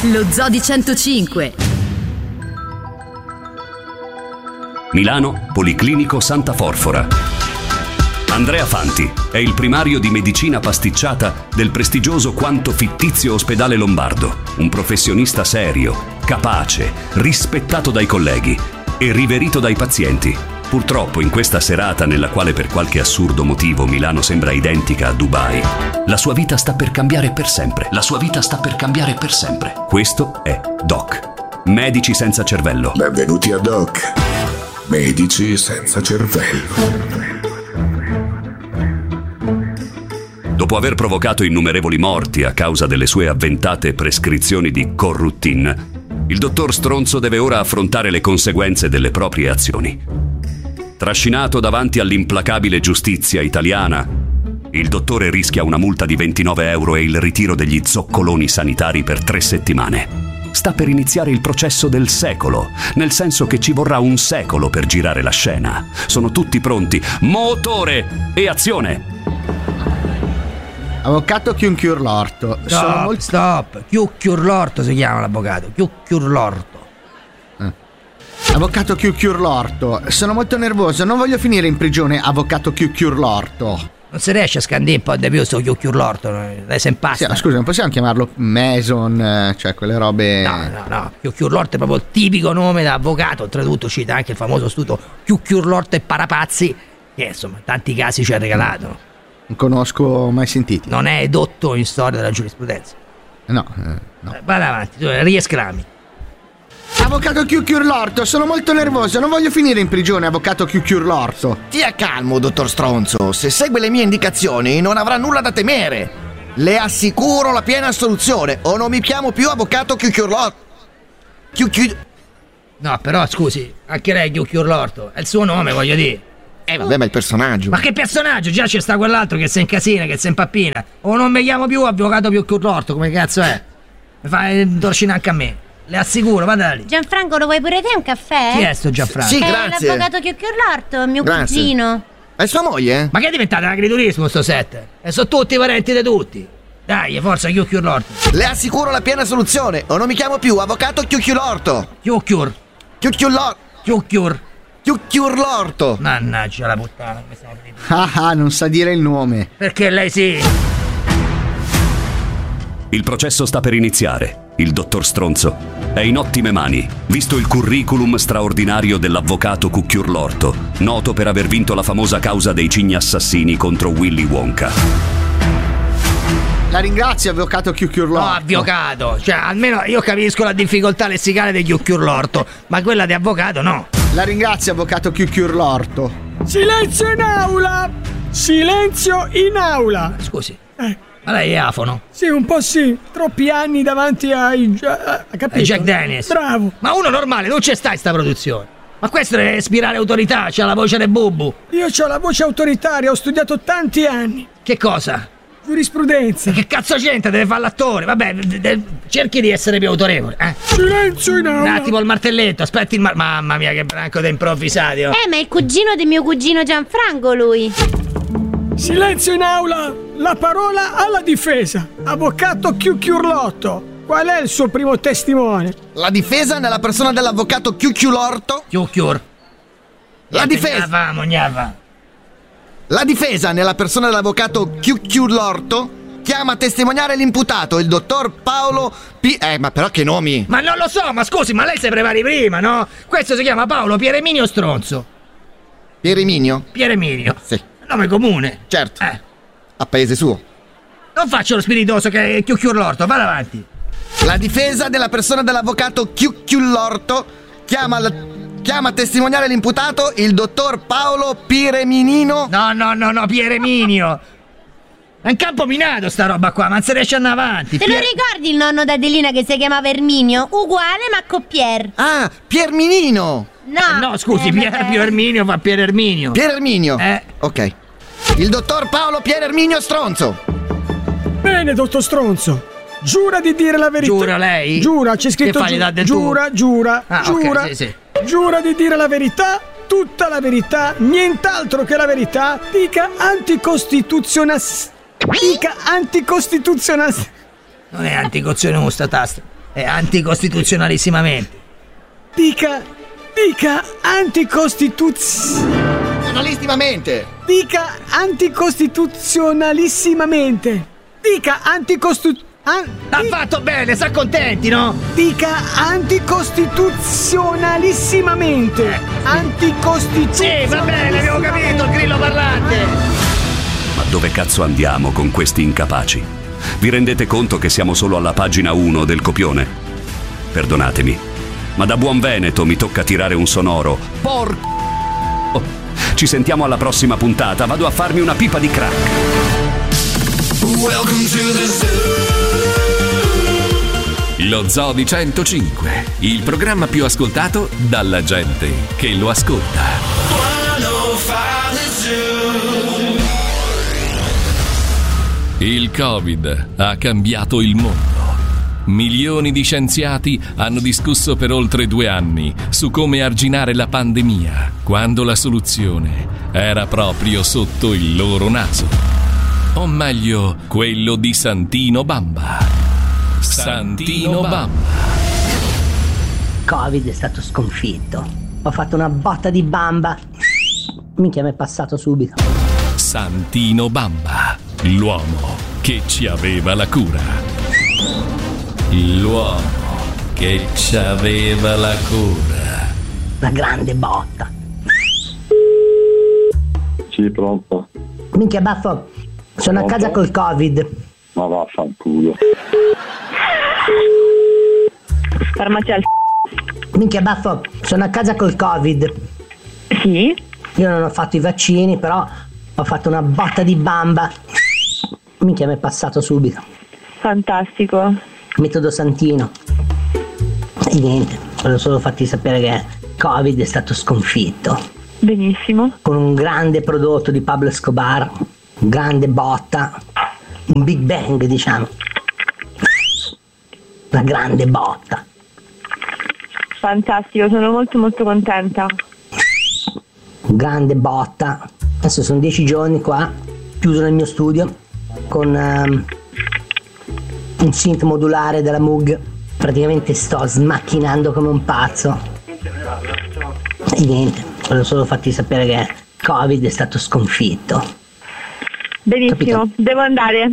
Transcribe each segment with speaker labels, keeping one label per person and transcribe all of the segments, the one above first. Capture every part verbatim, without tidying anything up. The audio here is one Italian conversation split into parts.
Speaker 1: Lo Zoo di centocinque.
Speaker 2: Milano, Policlinico Santa Forfora. Andrea Fanti è il primario di medicina pasticciata del prestigioso quanto fittizio ospedale lombardo, un professionista serio, capace, rispettato dai colleghi e riverito dai pazienti. Purtroppo in questa serata nella quale per qualche assurdo motivo Milano sembra identica a Dubai, la sua vita sta per cambiare per sempre. La sua vita sta per cambiare per sempre. Questo è Doc, Medici senza cervello.
Speaker 3: Benvenuti a Doc, Medici senza cervello.
Speaker 2: Dopo aver provocato innumerevoli morti a causa delle sue avventate prescrizioni di Corruttin, il dottor Stronzo deve ora affrontare le conseguenze delle proprie azioni. Trascinato davanti all'implacabile giustizia italiana, il dottore rischia una multa di ventinove euro e il ritiro degli zoccoloni sanitari per tre settimane. Sta per iniziare il processo del secolo, nel senso che ci vorrà un secolo per girare la scena. Sono tutti pronti. Motore e azione!
Speaker 4: Avvocato Chiunchiurlorto.
Speaker 5: Stop,
Speaker 4: Sono molto...
Speaker 5: stop. Chiucchiurlorto si chiama l'avvocato. Chiucchiurlorto.
Speaker 4: Eh. Avvocato Chiucchiurlorto. Sono molto nervoso, non voglio finire in prigione, avvocato Chiucchiurlorto.
Speaker 5: Non si riesce a scandire un po' di più sto Chiucchiurlorto. Lei si impasta.
Speaker 4: Sì, scusa, non possiamo chiamarlo Mason, eh, cioè quelle robe...
Speaker 5: No, no, no. Chiucchiurlorto è proprio il tipico nome da avvocato. Oltretutto cita anche il famoso studio Chiucchiurlorto e Parapazzi, che insomma tanti casi ci ha regalato.
Speaker 4: Non conosco, mai sentiti.
Speaker 5: Non è edotto in storia della giurisprudenza.
Speaker 4: No, eh, no.
Speaker 5: Vada avanti, tu riesclami.
Speaker 4: Avvocato Chiucchiurlorto, sono molto nervoso, non voglio finire in prigione, avvocato Chiucchiurlorto.
Speaker 6: Stia calmo, dottor Stronzo. Se segue le mie indicazioni non avrà nulla da temere. Le assicuro la piena soluzione, o non mi chiamo più avvocato Chiucchiurlorto. Chiucchiur...
Speaker 5: No, però scusi, anche lei Chiucchiurlorto, è il suo nome, voglio dire.
Speaker 6: Eh vabbè, ma il personaggio.
Speaker 5: Ma che personaggio? Già c'è sta quell'altro che si incasina, che si impappina. O non mi chiamo più avvocato Chiucchiurlorto, come cazzo è? Mi fa torcina anche a me. Le assicuro, vada lì.
Speaker 7: Gianfranco, lo vuoi pure te un caffè?
Speaker 5: Chi è sto Gianfranco?
Speaker 6: Sì,
Speaker 7: È
Speaker 6: grazie.
Speaker 7: l'avvocato Chiucchiurlorto, mio
Speaker 6: Grazie.
Speaker 7: cugino.
Speaker 6: È sua moglie?
Speaker 5: Ma che è diventato agriturismo sto set? E sono tutti parenti di tutti. Dai, forza Chiucchiurlorto.
Speaker 6: Le assicuro la piena soluzione, o non mi chiamo più avvocato Chiucchiurlorto.
Speaker 5: Chiucchiur.
Speaker 6: Chiucchiurlorto.
Speaker 5: Chiucchiur.
Speaker 6: Chiucchiurlorto.
Speaker 5: Mannaggia la puttana, come siamo finiti.
Speaker 4: Ah ah, non sa dire il nome.
Speaker 5: Perché lei sì.
Speaker 2: Il processo sta per iniziare. Il dottor Stronzo è in ottime mani, visto il curriculum straordinario dell'avvocato Cucchiurlorto, noto per aver vinto la famosa causa dei cigni assassini contro Willy Wonka.
Speaker 4: La ringrazio, avvocato Chiucchiurlorto.
Speaker 5: No, avvocato. Cioè, almeno io capisco la difficoltà lessicale di Chiucchiurlorto, ma quella di avvocato no.
Speaker 4: La ringrazio, avvocato Chiucchiurlorto.
Speaker 8: Silenzio in aula! Silenzio in aula!
Speaker 5: Scusi,
Speaker 8: Eh,
Speaker 5: ma lei è afono?
Speaker 8: sì, un po' sì. Troppi anni davanti ai... Gia- ha capito?
Speaker 5: È Jack Daniels.
Speaker 8: Bravo.
Speaker 5: Ma uno normale, non c'è sta in sta produzione. Ma questo deve ispirare autorità, c'ha la voce del bubu.
Speaker 8: Io ho la voce autoritaria, ho studiato tanti anni.
Speaker 5: Che cosa?
Speaker 8: Giurisprudenza.
Speaker 5: Che cazzo c'entra? Deve fare l'attore. Vabbè, d- d- cerchi di essere più autorevole, eh?
Speaker 8: Silenzio in
Speaker 5: Un
Speaker 8: aula!
Speaker 5: attimo il martelletto, aspetti il mar... Mamma mia, che branco da improvvisati, oh.
Speaker 7: Eh, ma è il cugino del mio cugino Gianfranco, lui.
Speaker 8: Silenzio in aula! La parola alla difesa. Avvocato Chiucchiurlotto. Qual è il suo primo testimone?
Speaker 6: La difesa nella persona dell'avvocato Chiucchiurlorto.
Speaker 5: Chiucchiur.
Speaker 6: La difesa.
Speaker 5: Gnava, gnava.
Speaker 6: La difesa nella persona dell'avvocato Chiucchiurlorto chiama a testimoniare l'imputato, il dottor Paolo P... Eh, ma però che nomi?
Speaker 5: Ma non lo so, ma scusi, ma lei si prepari prima, no? Questo si chiama Paolo Piereminio Stronzo.
Speaker 6: Piereminio?
Speaker 5: Piereminio.
Speaker 6: Sì,
Speaker 5: Nome comune.
Speaker 6: certo.
Speaker 5: Eh.
Speaker 6: A paese suo.
Speaker 5: Non faccio lo spiritoso che è Chiucchiurlorto, vada avanti.
Speaker 6: La difesa della persona dell'avvocato Chiucchiurlorto chiama, la- chiama a testimoniare l'imputato, il dottor Paolo Pireminino.
Speaker 5: No, no, no, no, Piereminio. È un campo minato sta roba qua, ma non si riesce ad andare avanti.
Speaker 7: Te lo
Speaker 5: Pier-
Speaker 7: ricordi il nonno d'Adelina che si chiamava Erminio? Uguale, ma con Pier.
Speaker 6: Ah, Pierminino.
Speaker 7: No.
Speaker 5: Eh, no, scusi,
Speaker 7: Eh,
Speaker 5: Pier
Speaker 7: vabbè.
Speaker 5: Pio Erminio fa Pier Erminio.
Speaker 6: Piererminio.
Speaker 5: Eh.
Speaker 6: Ok. Il dottor Paolo Piererminio Stronzo.
Speaker 8: Bene, dottor Stronzo. Giura di dire la verità.
Speaker 5: Giura lei?
Speaker 8: Giura, c'è scritto
Speaker 5: Che fai,
Speaker 8: giu-
Speaker 5: dà del
Speaker 8: giura,
Speaker 5: tuo?
Speaker 8: giura,
Speaker 5: Ah, ok,
Speaker 8: giura.
Speaker 5: sì, sì.
Speaker 8: Giura di dire la verità, tutta la verità, nient'altro che la verità. Dica anticostituzionas. Dica anticostituzionas.
Speaker 5: Non è anticostituzionale sta tasta. è anticostituzionalissimamente.
Speaker 8: Dica, dica anticostituzionalissimamente. Dica anticostituzionalissimamente. Dica anticostu... An-
Speaker 5: ha fatto bene, sa contenti, no?
Speaker 8: Dica anticostituzionalissimamente. Eh. Anticostituzionalissimamente.
Speaker 5: Sì, va bene, abbiamo capito, il grillo parlante.
Speaker 2: Ma dove cazzo andiamo con questi incapaci? Vi rendete conto che siamo solo alla pagina uno del copione? Perdonatemi, ma da buon veneto mi tocca tirare un sonoro. Porco! Ci sentiamo alla prossima puntata, vado a farmi una pipa di crack.
Speaker 9: Welcome to the zoo.
Speaker 10: Lo Zoo di centocinque, il programma più ascoltato dalla gente che lo ascolta. Il Covid ha cambiato il mondo. Milioni di scienziati hanno discusso per oltre due anni su come arginare la pandemia, quando la soluzione era proprio sotto il loro naso. O meglio, quello di Santino Bamba. Santino Bamba.
Speaker 11: Covid è stato sconfitto. Ho fatto una botta di bamba. Minchia, mi è passato subito.
Speaker 10: Santino Bamba, l'uomo che ci aveva la cura. L'uomo che ci aveva la cura.
Speaker 11: Una grande botta.
Speaker 12: Sì, pronto.
Speaker 11: Minchia, baffo, sono pronto? A casa col Covid.
Speaker 12: Ma vaffanculo.
Speaker 13: Farmacia al...
Speaker 11: Minchia, baffo, sono a casa col Covid.
Speaker 13: Sì?
Speaker 11: Io non ho fatto i vaccini, però ho fatto una botta di bamba. Minchia, mi è passato subito.
Speaker 13: Fantastico.
Speaker 11: Metodo Santino. E niente, volevo solo farti sapere che Covid è stato sconfitto.
Speaker 13: Benissimo.
Speaker 11: Con un grande prodotto di Pablo Escobar, grande botta, un Big Bang, diciamo. Una grande botta.
Speaker 13: Fantastico, sono molto molto contenta.
Speaker 11: Grande botta. Adesso sono dieci giorni qua, chiuso nel mio studio, con um, un synth modulare della Moog. Praticamente sto smacchinando come un pazzo. E niente, volevo solo farti sapere che Covid è stato sconfitto.
Speaker 13: Benissimo, capito? Devo andare.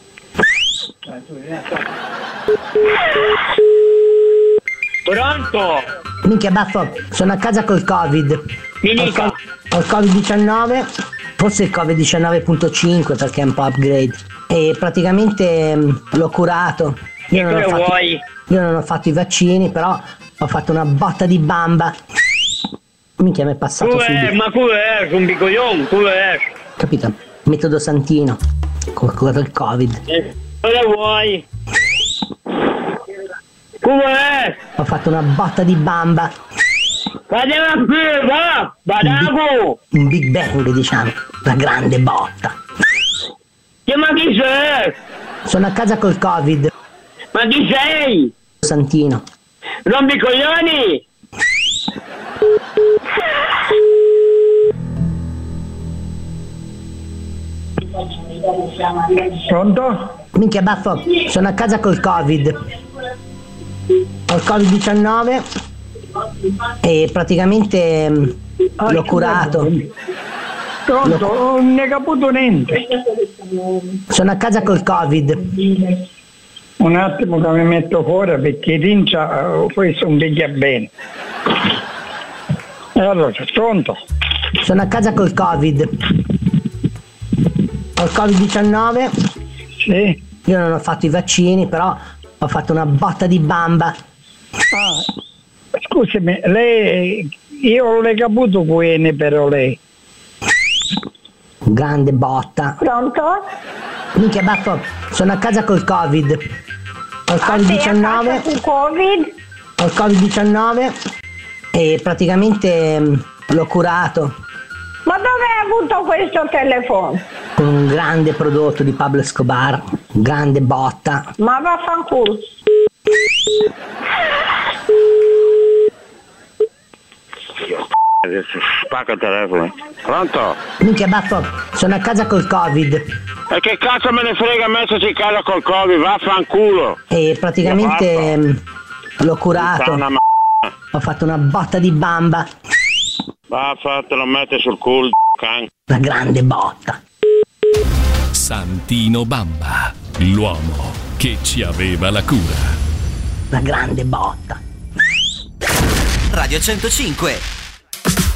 Speaker 14: Pronto?
Speaker 11: Minchia, baffo, sono a casa col Covid.
Speaker 14: Mi dica.
Speaker 11: Ho, ho il covid diciannove, forse il covid diciannove punto cinque perché è un po' upgrade. E praticamente mh, l'ho curato. Io non, ho fatto,
Speaker 14: vuoi?
Speaker 11: io non ho fatto i vaccini, però ho fatto una botta di bamba. Minchia, mi è passato
Speaker 14: Come
Speaker 11: subito.
Speaker 14: è? Ma come è? Un bicoglione, come è?
Speaker 11: Capito? Metodo Santino. Ho curato il Covid.
Speaker 14: Eh, cosa vuoi? Come è?
Speaker 11: Ho fatto una botta di bamba.
Speaker 14: Andiamo qui, va! Badago!
Speaker 11: Un Big Bang, diciamo. Una grande botta.
Speaker 14: Che ma chi sei?
Speaker 11: Sono a casa col Covid.
Speaker 14: Ma chi sei?
Speaker 11: Santino.
Speaker 14: Rompi coglioni!
Speaker 15: Pronto?
Speaker 11: Minchia, baffo, sono a casa col Covid. Ho il covid diciannove e praticamente mh,
Speaker 15: ah,
Speaker 11: l'ho curato.
Speaker 15: Pronto?
Speaker 11: L'ho...
Speaker 15: Non ne caputo niente.
Speaker 11: Sono a casa col Covid.
Speaker 15: Un attimo che mi metto fuori perché rincia uh, questo non veglia bene. E allora, pronto?
Speaker 11: Sono a casa col Covid. Ho il covid diciannove.
Speaker 15: Sì.
Speaker 11: Io non ho fatto i vaccini, però ho fatto una botta di bamba.
Speaker 15: Ah, scusami, lei, io non l'ho caputo bene però lei.
Speaker 11: Grande botta.
Speaker 13: Pronto?
Speaker 11: Minchia, baffo, sono a casa col Covid. Ho il covid diciannove.
Speaker 13: Covid?
Speaker 11: Ho il covid diciannove e praticamente mh, l'ho curato.
Speaker 13: Ma dove hai avuto questo telefono?
Speaker 11: Con un grande prodotto di Pablo Escobar, grande botta.
Speaker 13: Ma vaffanculo.
Speaker 9: Spacca il telefono. Pronto?
Speaker 11: Minchia baffo, sono a casa col Covid.
Speaker 9: E che cazzo me ne frega a me se sei in casa col Covid? Vaffanculo.
Speaker 11: E praticamente mh, l'ho curato.
Speaker 9: Una m***a.
Speaker 11: Ho fatto una botta di bamba.
Speaker 9: Vaffa, te lo mette sul culo, can.
Speaker 11: Una grande botta.
Speaker 10: Santino Bamba, l'uomo che ci aveva la cura.
Speaker 11: Una grande botta.
Speaker 16: Radio centocinque